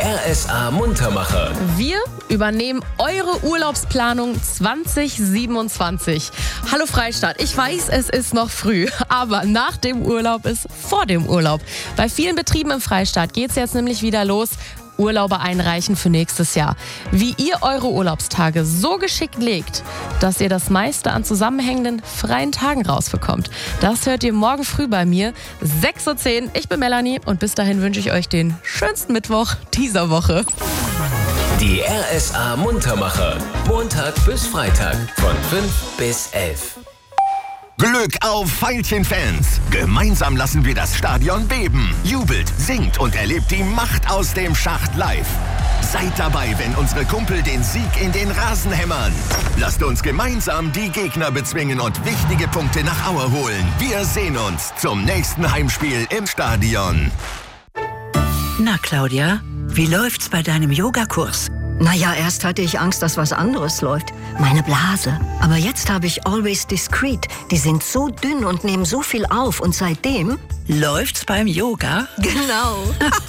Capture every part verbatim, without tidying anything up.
R S A Muntermacher. Wir übernehmen eure Urlaubsplanung zwanzig siebenundzwanzig. Hallo Freistadt, ich weiß, es ist noch früh, aber nach dem Urlaub ist vor dem Urlaub. Bei vielen Betrieben im Freistaat geht es jetzt nämlich wieder los. Urlaube einreichen für nächstes Jahr. Wie ihr eure Urlaubstage so geschickt legt, dass ihr das meiste an zusammenhängenden freien Tagen rausbekommt. Das hört ihr morgen früh bei mir, sechs Uhr zehn. Ich bin Melanie und bis dahin wünsche ich euch den schönsten Mittwoch dieser Woche. Die R S A Muntermacher. Montag bis Freitag von fünf bis elf. Glück auf Veilchen-Fans! Gemeinsam lassen wir das Stadion beben. Jubelt, singt und erlebt die Macht aus dem Schacht live. Seid dabei, wenn unsere Kumpel den Sieg in den Rasen hämmern. Lasst uns gemeinsam die Gegner bezwingen und wichtige Punkte nach Aue holen. Wir sehen uns zum nächsten Heimspiel im Stadion. Na Claudia, wie läuft's bei deinem Yogakurs? Naja, erst hatte ich Angst, dass was anderes läuft. Meine Blase. Aber jetzt habe ich Always Discreet. Die sind so dünn und nehmen so viel auf. Und seitdem... Läuft's beim Yoga? Genau.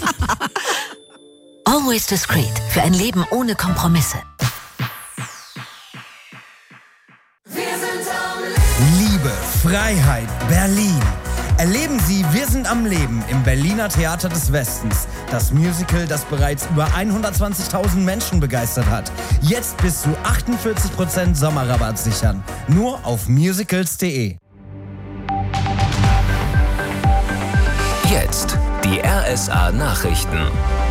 Always Discreet. Für ein Leben ohne Kompromisse. Liebe, Freiheit, Berlin. Erleben Sie Wir sind am Leben im Berliner Theater des Westens. Das Musical, das bereits über hundertzwanzigtausend Menschen begeistert hat. Jetzt bis zu achtundvierzig Prozent Sommerrabatt sichern. Nur auf musicals punkt de. Jetzt die R S A Nachrichten.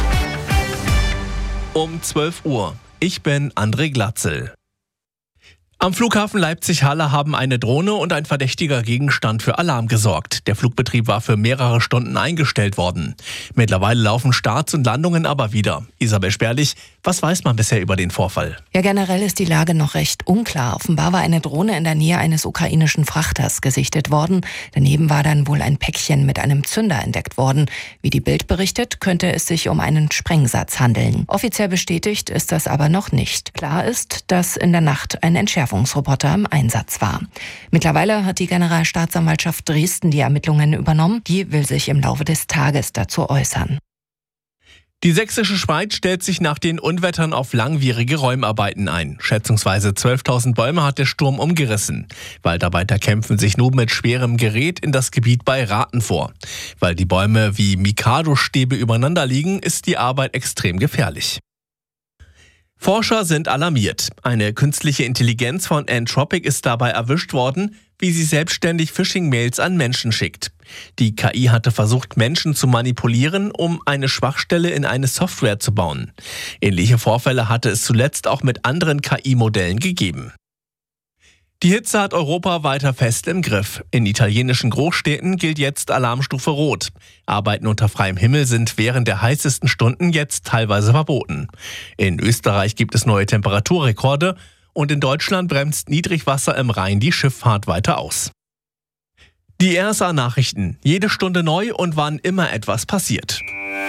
Um zwölf Uhr. Ich bin André Glatzel. Am Flughafen Leipzig-Halle haben eine Drohne und ein verdächtiger Gegenstand für Alarm gesorgt. Der Flugbetrieb war für mehrere Stunden eingestellt worden. Mittlerweile laufen Starts und Landungen aber wieder. Isabel Sperlich, was weiß man bisher über den Vorfall? Ja, generell ist die Lage noch recht unklar. Offenbar war eine Drohne in der Nähe eines ukrainischen Frachters gesichtet worden. Daneben war dann wohl ein Päckchen mit einem Zünder entdeckt worden. Wie die Bild berichtet, könnte es sich um einen Sprengsatz handeln. Offiziell bestätigt ist das aber noch nicht. Klar ist, dass in der Nacht ein Entschärfungsroboter im Einsatz war. Mittlerweile hat die Generalstaatsanwaltschaft Dresden die Ermittlungen übernommen. Die will sich im Laufe des Tages dazu äußern. Die sächsische Schweiz stellt sich nach den Unwettern auf langwierige Räumarbeiten ein. Schätzungsweise zwölftausend Bäume hat der Sturm umgerissen. Waldarbeiter kämpfen sich nun mit schwerem Gerät in das Gebiet bei Rathen vor. Weil die Bäume wie Mikado-Stäbe übereinander liegen, ist die Arbeit extrem gefährlich. Forscher sind alarmiert. Eine künstliche Intelligenz von Anthropic ist dabei erwischt worden, wie sie selbstständig Phishing-Mails an Menschen schickt. Die K I hatte versucht, Menschen zu manipulieren, um eine Schwachstelle in eine Software zu bauen. Ähnliche Vorfälle hatte es zuletzt auch mit anderen K I-Modellen gegeben. Die Hitze hat Europa weiter fest im Griff. In italienischen Großstädten gilt jetzt Alarmstufe Rot. Arbeiten unter freiem Himmel sind während der heißesten Stunden jetzt teilweise verboten. In Österreich gibt es neue Temperaturrekorde und in Deutschland bremst Niedrigwasser im Rhein die Schifffahrt weiter aus. Die R S A-Nachrichten. Jede Stunde neu und wann immer etwas passiert.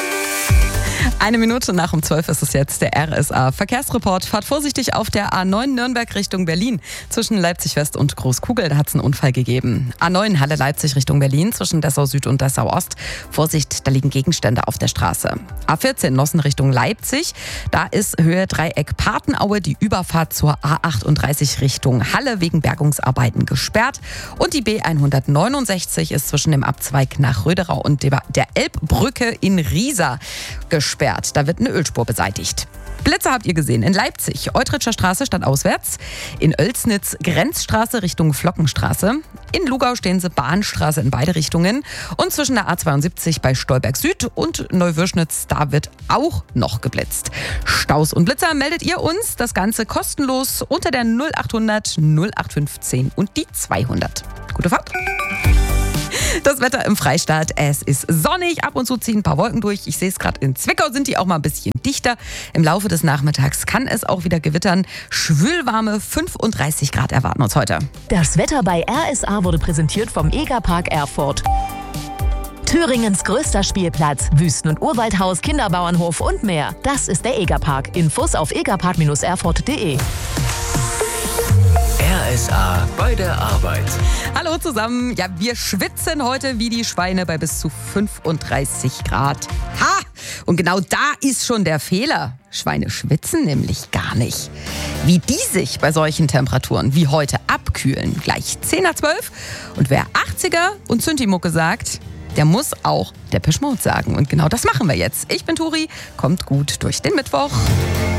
Eine Minute nach um zwölf ist es jetzt, der R S A-Verkehrsreport. Fahrt vorsichtig auf der A neun Nürnberg Richtung Berlin. Zwischen Leipzig-West und Großkugel, da hat es einen Unfall gegeben. A neun Halle-Leipzig Richtung Berlin, zwischen Dessau-Süd und Dessau-Ost. Vorsicht, da liegen Gegenstände auf der Straße. A vierzehn Nossen Richtung Leipzig, da ist Höhe Dreieck Patenaue die Überfahrt zur A achtunddreißig Richtung Halle wegen Bergungsarbeiten gesperrt. Und die B hundertneunundsechzig ist zwischen dem Abzweig nach Röderau und der Elbbrücke in Riesa gesperrt. Da wird eine Ölspur beseitigt. Blitze habt ihr gesehen in Leipzig, Eutritscher Straße stadtauswärts, in Oelsnitz Grenzstraße Richtung Flockenstraße, in Lugau stehen sie Bahnstraße in beide Richtungen und zwischen der A zweiundsiebzig bei Stolberg Süd und Neuwürschnitz, da wird auch noch geblitzt. Staus und Blitzer meldet ihr uns, das Ganze kostenlos unter der null achthundert null acht fünfzehn und die zweihundert. Gute Fahrt! Das Wetter im Freistaat, es ist sonnig, ab und zu ziehen ein paar Wolken durch. Ich sehe es gerade in Zwickau, sind die auch mal ein bisschen dichter. Im Laufe des Nachmittags kann es auch wieder gewittern. Schwülwarme fünfunddreißig Grad erwarten uns heute. Das Wetter bei R S A wurde präsentiert vom Egerpark Erfurt. Thüringens größter Spielplatz, Wüsten- und Urwaldhaus, Kinderbauernhof und mehr. Das ist der Egerpark. Infos auf egerpark erfurt punkt de. R S A bei der Arbeit. Hallo zusammen. Ja, wir schwitzen heute wie die Schweine bei bis zu fünfunddreißig Grad. Ha! Und genau da ist schon der Fehler. Schweine schwitzen nämlich gar nicht. Wie die sich bei solchen Temperaturen wie heute abkühlen, gleich zehn nach zwölf. Und wer achtziger und Synthi-Mucke sagt, der muss auch Depeche Mode sagen. Und genau das machen wir jetzt. Ich bin Turi, kommt gut durch den Mittwoch.